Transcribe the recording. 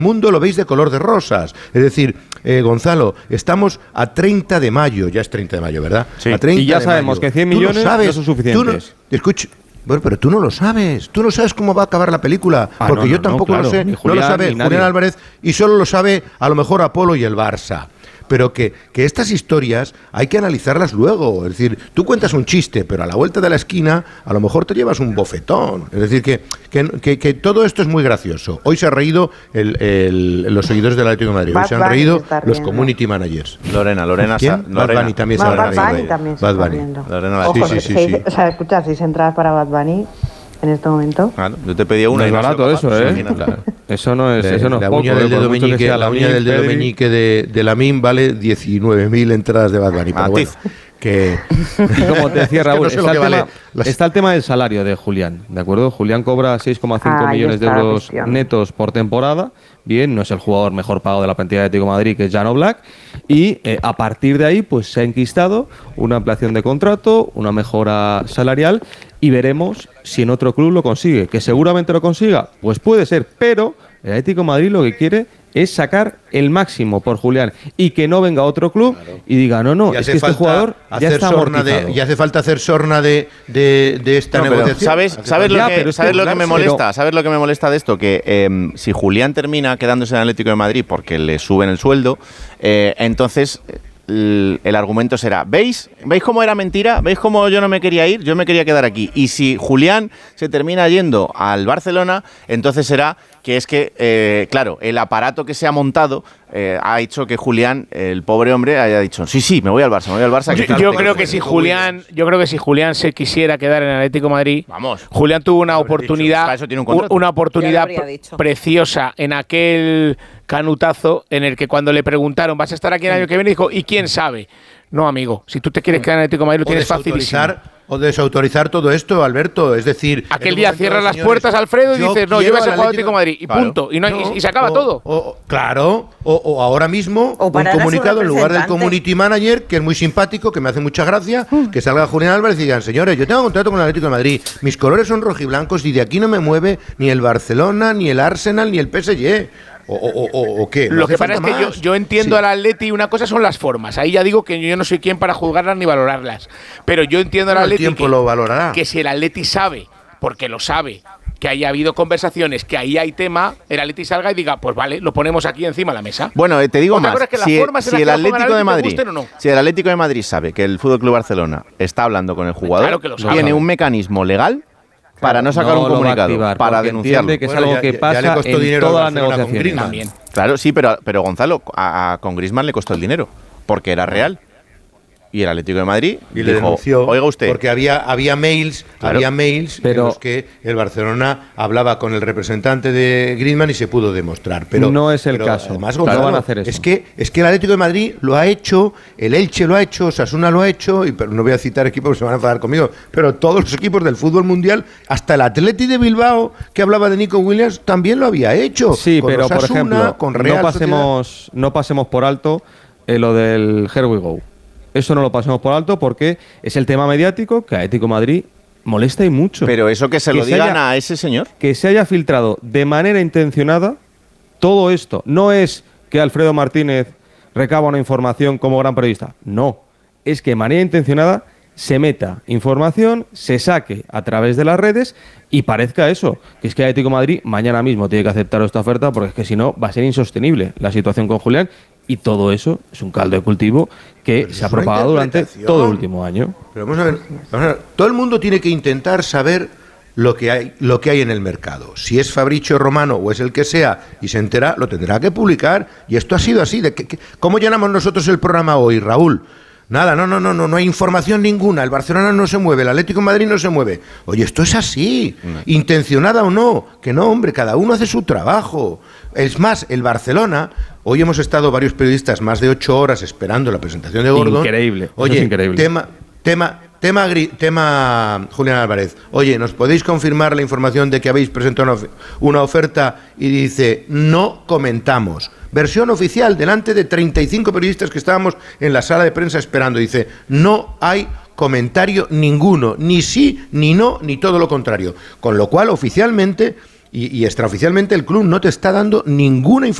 mundo lo veis de color de rosas. Es decir, Gonzalo, estamos a 30 de mayo, ya es 30 de mayo, ¿verdad? Sí. A 30 y ya de sabemos mayo. que 100 millones no son suficientes. Escucha, bueno, pero tú no lo sabes. Tú no sabes cómo va a acabar la película. Porque yo tampoco lo sé. Julián, no lo sabe Julián Álvarez y solo lo sabe a lo mejor Apolo y el Barça. Pero que estas historias hay que analizarlas luego. Es decir, tú cuentas un chiste, pero a la vuelta de la esquina a lo mejor te llevas un bofetón. Es decir, que todo esto es muy gracioso. Hoy se ha reído los seguidores del Atlético de Madrid. Hoy se han reído los community managers. Lorena. Bad Bunny también se ha reído. Bad Bunny. Lorena, Ojo, sí. O sea, escucha, 6 entradas para Bad Bunny en este momento. Claro, yo te pedía una. No es barato eso, ¿eh? Claro. Eso no es La poco. uña del dedo meñique de Lamine vale 19.000 entradas de Bad Bunny. Pero bueno, y como te decía Raúl, es que no sé está el tema del salario de Julián, ¿de acuerdo? Julián cobra 6,5 millones de euros netos por temporada. Bien, no es el jugador mejor pagado de la plantilla de Atlético de Madrid, que es Jan Oblak, y a partir de ahí pues se ha enquistado una ampliación de contrato, una mejora salarial, y veremos si en otro club lo consigue. Que seguramente lo consiga, pues puede ser, pero el Atlético de Madrid lo que quiere es sacar el máximo por Julián y que no venga otro club y diga, no, es que este jugador ya está amortizado. Y hace falta hacer sorna de esta negociación. ¿Sabes lo que me molesta? ¿Sabes lo que me molesta de esto? Que si Julián termina quedándose en Atlético de Madrid porque le suben el sueldo, entonces el argumento será, ¿veis cómo era mentira? ¿Veis cómo yo no me quería ir? Yo me quería quedar aquí. Y si Julián se termina yendo al Barcelona, entonces será que es que, claro, el aparato que se ha montado ha hecho que Julián, el pobre hombre, haya dicho, sí, me voy al Barça. Yo creo que si Julián se quisiera quedar en el Atlético de Madrid, Julián tuvo una oportunidad, preciosa en aquel canutazo en el que cuando le preguntaron, ¿vas a estar aquí el año que viene? Dijo, ¿y quién sabe? No, amigo, si tú te quieres quedar en el Atlético de Madrid lo tienes facilísimo. O desautorizar todo esto, Alberto, es decir... Aquel día cierras las puertas, Alfredo, y dices, no, yo voy a ser jugador Atlético de Madrid, y punto, y se acaba todo. O ahora mismo, un comunicado en lugar del community manager, que es muy simpático, que me hace mucha gracia, que salga Julián Álvarez y digan, señores, yo tengo contrato con el Atlético de Madrid, mis colores son rojiblancos y de aquí no me mueve ni el Barcelona, ni el Arsenal, ni el PSG... ¿O qué? Lo que pasa es que yo entiendo al Atleti, una cosa son las formas. Ahí ya digo que yo no soy quien para juzgarlas ni valorarlas. Pero yo entiendo al Atleti que si el Atleti sabe, porque lo sabe, que haya habido conversaciones, que ahí hay tema, el Atleti salga y diga, pues vale, lo ponemos aquí encima de la mesa. Bueno, te digo más, si el Atlético de Madrid sabe que el FC Barcelona está hablando con el jugador, tiene un mecanismo legal para no sacar un comunicado, para denunciarlo. Que es algo que pasa en todas las negociaciones. También. Claro, sí, pero Gonzalo, con Griezmann le costó el dinero, porque era real. Y el Atlético de Madrid y le denunció, oiga usted, porque había mails en los que el Barcelona hablaba con el representante de Griezmann y se pudo demostrar. Pero no es el caso. Además, Gonzalo, van a hacer eso. Es que el Atlético de Madrid lo ha hecho, el Elche lo ha hecho, Osasuna lo ha hecho, pero no voy a citar equipos que se van a enfadar conmigo, pero todos los equipos del fútbol mundial, hasta el Atleti de Bilbao, que hablaba de Nico Williams, también lo había hecho. Sí, pero Osasuna, por ejemplo, con Real no pasemos por alto lo del Here We Go. Eso no lo pasemos por alto porque es el tema mediático que a Atlético de Madrid molesta y mucho. Pero eso que se lo digan a ese señor. Que se haya filtrado de manera intencionada todo esto. No es que Alfredo Martínez recaba una información como gran periodista. No. Es que de manera intencionada se meta información, se saque a través de las redes y parezca eso. Que es que Atlético de Madrid mañana mismo tiene que aceptar esta oferta porque es que si no va a ser insostenible la situación con Julián. Y todo eso es un caldo de cultivo que se ha propagado durante todo el último año. Pero vamos a ver, todo el mundo tiene que intentar saber lo que hay en el mercado. Si es Fabrizio Romano o es el que sea y se entera, lo tendrá que publicar. Y esto ha sido así. ¿Cómo llenamos nosotros el programa hoy, Raúl? Nada, no hay información ninguna. El Barcelona no se mueve, el Atlético de Madrid no se mueve. Oye, esto es así, intencionada o no. Que no, hombre, cada uno hace su trabajo. Es más, el Barcelona, hoy hemos estado varios periodistas más de 8 horas esperando la presentación de Gordon. Increíble. Oye, eso es increíble. Tema Julián Álvarez. Oye, ¿nos podéis confirmar la información de que habéis presentado una oferta? Y dice, no comentamos. Versión oficial, delante de 35 periodistas que estábamos en la sala de prensa esperando. Dice, no hay comentario ninguno, ni sí, ni no, ni todo lo contrario. Con lo cual, oficialmente, y extraoficialmente el club no te está dando ninguna información